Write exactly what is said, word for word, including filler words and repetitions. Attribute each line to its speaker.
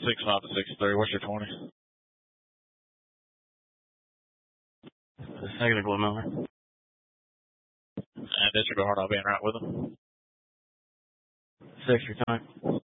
Speaker 1: six five to six three. What's your twenty?
Speaker 2: Negative one Miller.
Speaker 1: And disregard, I'll be in route with him.
Speaker 2: Six your time.